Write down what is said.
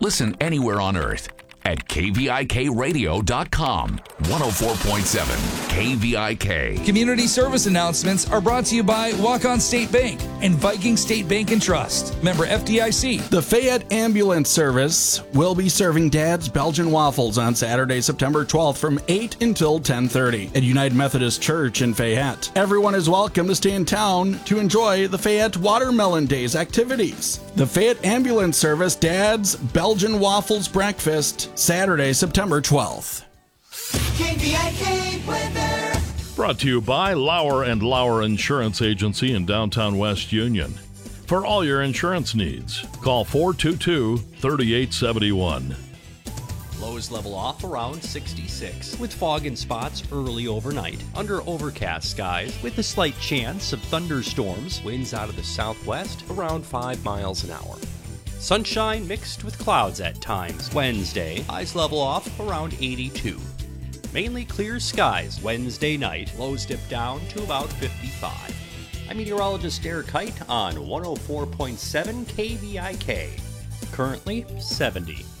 Listen anywhere on Earth at kvikradio.com. 104.7 KVIK. Community service announcements are brought to you by Walk-On State Bank and Viking State Bank and Trust. Member FDIC. The Fayette Ambulance Service will be serving Dad's Belgian Waffles on Saturday, September 12th from 8 until 10:30 at United Methodist Church in Fayette. Everyone is welcome to stay in town to enjoy the Fayette Watermelon Days activities. The Fayette Ambulance Service Dad's Belgian Waffles Breakfast, Saturday, September 12th. KVIK weather. Brought to you by Lauer & Lauer Insurance Agency in downtown West Union. For all your insurance needs, call 422-3871. Lows level off around 66, with fog and spots early overnight, under overcast skies, with a slight chance of thunderstorms, winds out of the southwest around 5 miles an hour. Sunshine mixed with clouds at times. Wednesday, highs level off around 82. Mainly clear skies Wednesday night, lows dip down to about 55. I'm meteorologist Derek Height on 104.7 KVIK. Currently 70.